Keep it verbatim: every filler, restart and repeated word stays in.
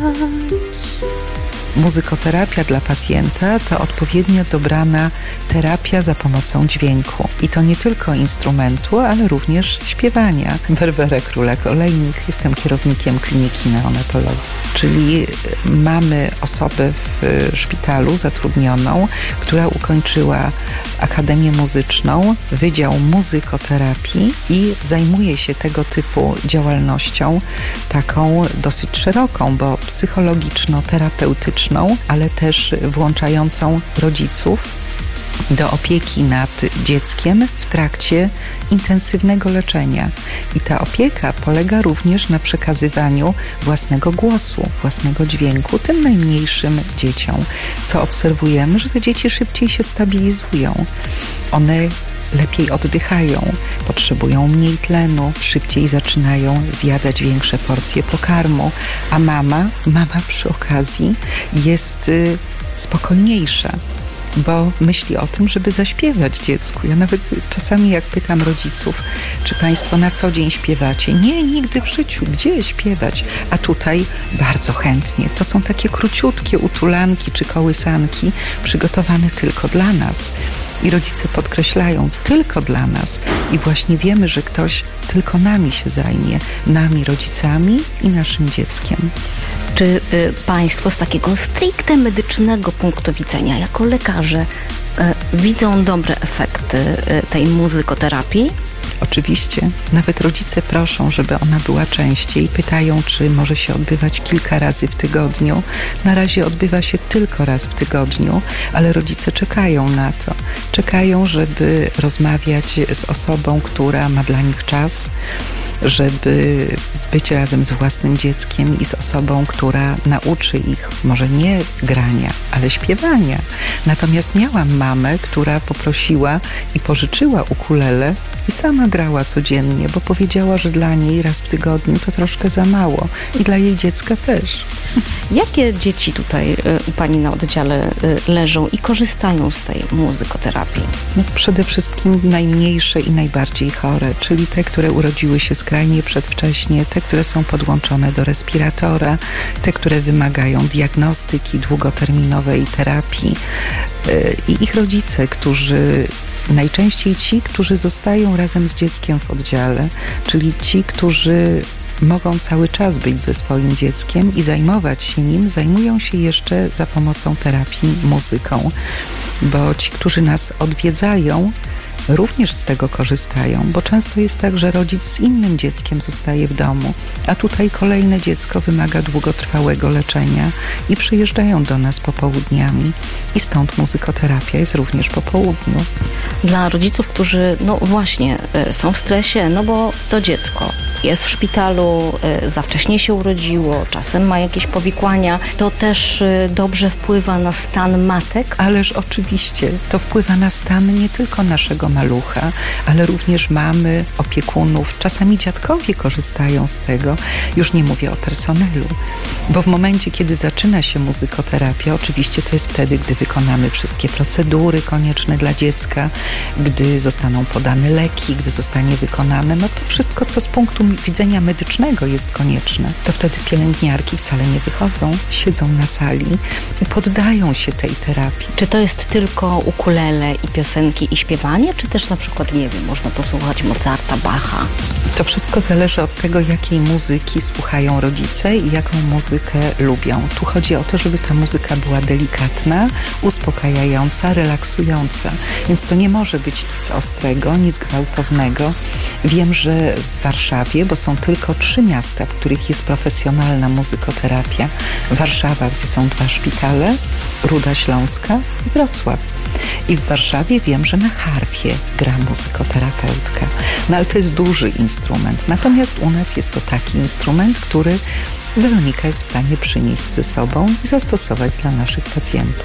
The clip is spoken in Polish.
Muzykoterapia dla pacjenta to odpowiednio dobrana terapia za pomocą dźwięku. I to nie tylko instrumentu, ale również śpiewania. Barbara Królak-Olejnik, jestem kierownikiem kliniki neonatologii. Czyli mamy osobę w szpitalu zatrudnioną, która ukończyła Akademię Muzyczną, Wydział Muzykoterapii i zajmuje się tego typu działalnością taką dosyć szeroką, bo psychologiczno-terapeutyczną, ale też włączającą rodziców do opieki nad dzieckiem w trakcie intensywnego leczenia. I ta opieka polega również na przekazywaniu własnego głosu, własnego dźwięku tym najmniejszym dzieciom. Co obserwujemy, że te dzieci szybciej się stabilizują. One lepiej oddychają, potrzebują mniej tlenu, szybciej zaczynają zjadać większe porcje pokarmu, a mama, mama przy okazji jest y, spokojniejsza, bo myśli o tym, żeby zaśpiewać dziecku. Ja nawet czasami jak pytam rodziców, czy państwo na co dzień śpiewacie? Nie, nigdy w życiu. Gdzie śpiewać? A tutaj bardzo chętnie. To są takie króciutkie utulanki czy kołysanki przygotowane tylko dla nas. I rodzice podkreślają, tylko dla nas. I właśnie wiemy, że ktoś tylko nami się zajmie. Nami, rodzicami i naszym dzieckiem. Czy y, państwo z takiego stricte medycznego punktu widzenia, jako lekarze, y, widzą dobre efekty y, tej muzykoterapii? Oczywiście. Nawet rodzice proszą, żeby ona była częściej. Pytają, czy może się odbywać kilka razy w tygodniu. Na razie odbywa się tylko raz w tygodniu, ale rodzice czekają na to. Czekają, żeby rozmawiać z osobą, która ma dla nich czas, żeby być razem z własnym dzieckiem i z osobą, która nauczy ich może nie grania, ale śpiewania. Natomiast miałam mamę, która poprosiła i pożyczyła ukulele i sama grała codziennie, bo powiedziała, że dla niej raz w tygodniu to troszkę za mało i dla jej dziecka też. Jakie dzieci tutaj u pani na oddziale leżą i korzystają z tej muzykoterapii? No, przede wszystkim najmniejsze i najbardziej chore, czyli te, które urodziły się skrajnie przedwcześnie, te, które są podłączone do respiratora, te, które wymagają diagnostyki, długoterminowej terapii i ich rodzice, którzy najczęściej ci, którzy zostają razem z dzieckiem w oddziale, czyli ci, którzy mogą cały czas być ze swoim dzieckiem i zajmować się nim, zajmują się jeszcze za pomocą terapii muzyką, bo ci, którzy nas odwiedzają, również z tego korzystają, bo często jest tak, że rodzic z innym dzieckiem zostaje w domu, a tutaj kolejne dziecko wymaga długotrwałego leczenia i przyjeżdżają do nas popołudniami i stąd muzykoterapia jest również po południu. Dla rodziców, którzy no właśnie są w stresie, no bo to dziecko jest w szpitalu, za wcześnie się urodziło, czasem ma jakieś powikłania, to też dobrze wpływa na stan matek? Ależ oczywiście, to wpływa na stan nie tylko naszego malucha, ale również mamy, opiekunów, czasami dziadkowie korzystają z tego, już nie mówię o personelu, bo w momencie, kiedy zaczyna się muzykoterapia, oczywiście to jest wtedy, gdy wykonamy wszystkie procedury konieczne dla dziecka, gdy zostaną podane leki, gdy zostanie wykonane, no to wszystko, co z punktu widzenia medycznego jest konieczne, to wtedy pielęgniarki wcale nie wychodzą, siedzą na sali i poddają się tej terapii. Czy to jest tylko ukulele i piosenki i śpiewanie, czy też na przykład, nie wiem, można posłuchać Mozarta, Bacha? To wszystko zależy od tego, jakiej muzyki słuchają rodzice i jaką muzykę lubią. Tu chodzi o to, żeby ta muzyka była delikatna, uspokajająca, relaksująca. Więc to nie może być nic ostrego, nic gwałtownego. Wiem, że w Warszawie, bo są tylko trzy miasta, w których jest profesjonalna muzykoterapia. Warszawa, gdzie są dwa szpitale, Ruda Śląska i Wrocław. I w Warszawie wiem, że na harfie gra muzykoterapeutka. No ale to jest duży instrument. Natomiast u nas jest to taki instrument, który Weronika jest w stanie przynieść ze sobą i zastosować dla naszych pacjentów.